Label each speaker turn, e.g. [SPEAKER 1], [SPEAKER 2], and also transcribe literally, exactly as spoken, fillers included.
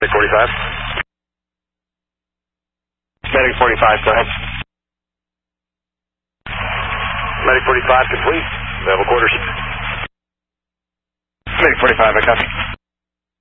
[SPEAKER 1] Medic forty-five. Medic forty-five, go ahead. Medic forty-five, complete. Level quarters. Medic forty-five, I copy.